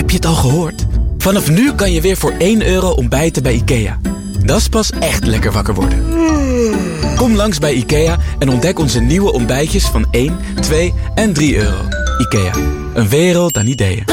je het al gehoord? Vanaf nu kan je weer voor €1 ontbijten bij IKEA. Dat is pas echt lekker wakker worden. Kom langs bij IKEA en ontdek onze nieuwe ontbijtjes van €1, €2 en €3. IKEA, een wereld aan ideeën.